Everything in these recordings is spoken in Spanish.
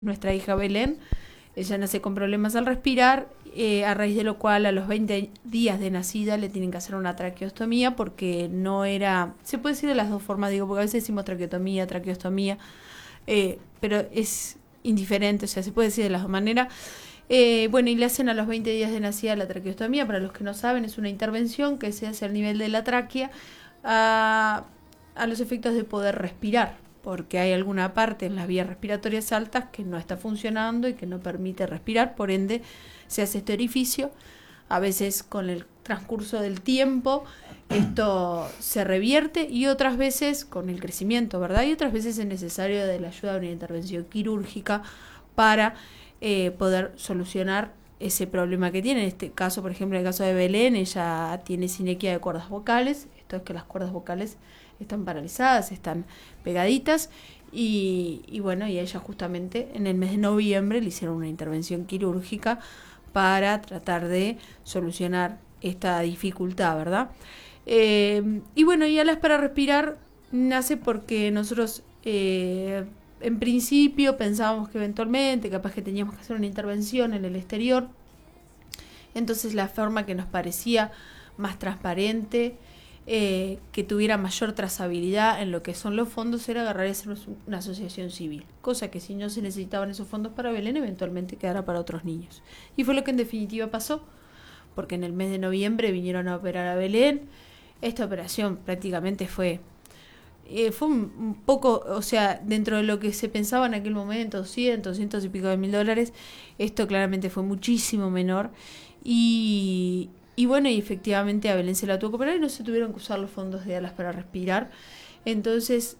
nuestra hija Belén. Ella nace con problemas al respirar, a raíz de lo cual a los 20 días de nacida le tienen que hacer una traqueostomía porque no era, se puede decir de las dos formas, digo, porque a veces decimos traqueostomía, pero es indiferente, o sea, se puede decir de las dos maneras. Bueno, y le hacen a los 20 días de nacida la traqueostomía. Para los que no saben, es una intervención que se hace al nivel de la tráquea a los efectos de poder respirar, porque hay alguna parte en las vías respiratorias altas que no está funcionando y que no permite respirar, por ende se hace este orificio. A veces con el transcurso del tiempo esto se revierte y otras veces con el crecimiento, ¿verdad? Y otras veces es necesario de la ayuda de una intervención quirúrgica para poder solucionar ese problema que tiene. En este caso, por ejemplo, en el caso de Belén, ella tiene sinequia de cuerdas vocales. Esto es que las cuerdas vocales están paralizadas, están pegaditas, y bueno, y a ella justamente en el mes de noviembre le hicieron una intervención quirúrgica para tratar de solucionar esta dificultad, ¿verdad? Y bueno, y Alas para Respirar nace porque nosotros en principio pensábamos que eventualmente capaz que teníamos que hacer una intervención en el exterior. Entonces la forma que nos parecía más transparente, que tuviera mayor trazabilidad en lo que son los fondos, era agarrar y hacer una asociación civil, cosa que si no se necesitaban esos fondos para Belén, eventualmente quedara para otros niños. Y fue lo que en definitiva pasó, porque en el mes de noviembre vinieron a operar a Belén. Esta operación prácticamente fue un poco, o sea, dentro de lo que se pensaba en aquel momento, 200 y pico de mil dólares, esto claramente fue muchísimo menor. Y bueno, y efectivamente a Belén se la tuvo que operar y no se tuvieron que usar los fondos de Alas para Respirar. Entonces,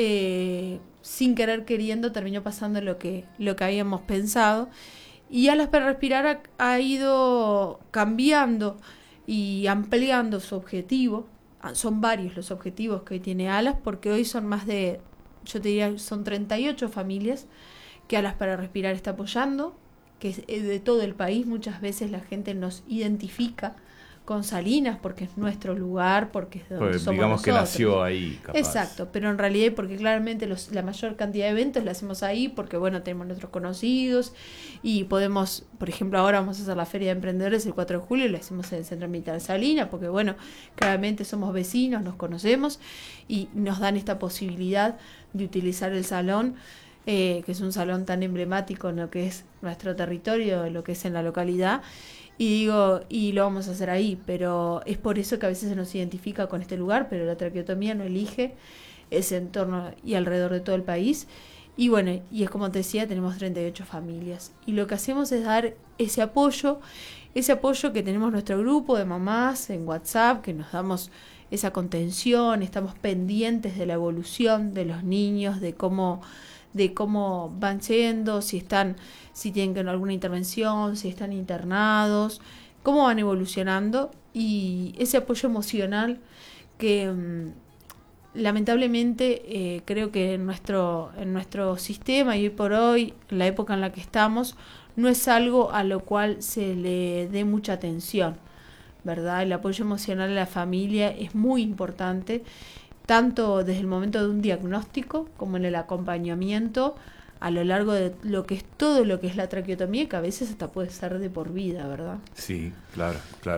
sin querer queriendo, terminó pasando lo que habíamos pensado. Y Alas para Respirar ha ido cambiando y ampliando su objetivo. Son varios los objetivos que hoy tiene Alas, porque hoy son más de, yo te diría, son 38 familias que Alas para Respirar está apoyando, que es de todo el país. Muchas veces la gente nos identifica con Salinas porque es nuestro lugar, porque es de donde somos digamos nosotros. Que nació ahí, capaz. Exacto, pero en realidad porque claramente la mayor cantidad de eventos la hacemos ahí porque, bueno, tenemos nuestros conocidos y podemos, por ejemplo, ahora vamos a hacer la Feria de Emprendedores el 4 de julio y la hacemos en el Centro Militar de Salinas porque, bueno, claramente somos vecinos, nos conocemos y nos dan esta posibilidad de utilizar el salón, que es un salón tan emblemático en lo que es nuestro territorio, en lo que es en la localidad. Y digo, y lo vamos a hacer ahí, pero es por eso que a veces se nos identifica con este lugar, pero la traqueotomía no elige ese entorno y alrededor de todo el país. Y bueno, y es como te decía, tenemos 38 familias. Y lo que hacemos es dar ese apoyo que tenemos nuestro grupo de mamás en WhatsApp, que nos damos esa contención, estamos pendientes de la evolución de los niños, de cómo van yendo, si tienen que alguna intervención, si están internados, cómo van evolucionando, y ese apoyo emocional que lamentablemente creo que en nuestro sistema y hoy por hoy, en la época en la que estamos, no es algo a lo cual se le dé mucha atención, ¿verdad? El apoyo emocional a la familia es muy importante, tanto desde el momento de un diagnóstico como en el acompañamiento a lo largo de lo que es todo lo que es la traqueotomía, que a veces hasta puede ser de por vida, ¿verdad? Sí, claro.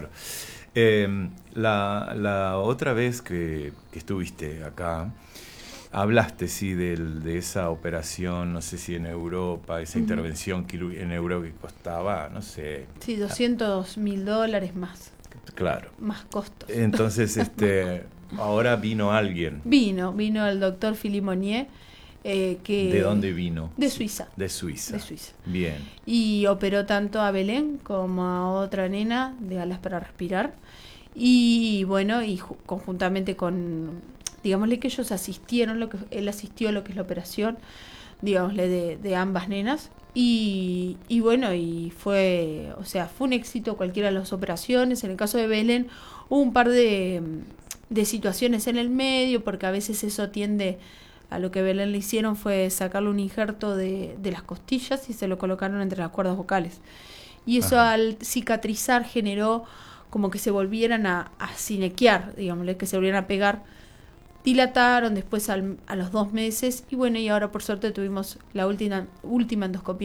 La otra vez que estuviste acá, hablaste, sí, de esa operación, no sé si en Europa, esa intervención en Europa que costaba, no sé. Sí, $200,000 más. Claro. Más costos. Entonces, ahora vino alguien. Vino el doctor Philippe Monnier. ¿De dónde vino? De Suiza. De Suiza. Bien. Y operó tanto a Belén como a otra nena de Alas para Respirar. Y bueno, y conjuntamente con, digámosle que ellos asistieron, él asistió a lo que es la operación, digámosle, de ambas nenas. Y bueno, y fue un éxito cualquiera de las operaciones. En el caso de Belén hubo un par de situaciones en el medio, porque a veces eso tiende a lo que Belén le hicieron fue sacarle un injerto de las costillas y se lo colocaron entre las cuerdas vocales. Y eso al cicatrizar generó como que se volvieran a sinequear, digámosle, que se volvieran a pegar dilataron después a los 2 meses y bueno, y ahora por suerte tuvimos la última endoscopia